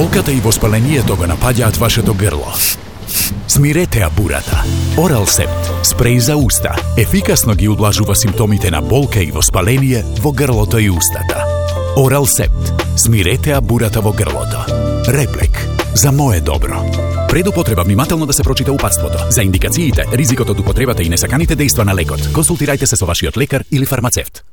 Volkate i воспаление тоga напаѓаат вашето грло. Смирете абурата. Орал Септ, спреј за уста, ефикасно ги удлажува симптомите на болка и воспаление во грлото и устата. Орал Септ, смирете абурата во грлото. Реплек, за мое добро. Пред употреба внимателно да се прочита упатството. За индикациите, ризикот од употребата и несаканите дејства на лекот, консултирајте се со вашиот лекар или фармацевт.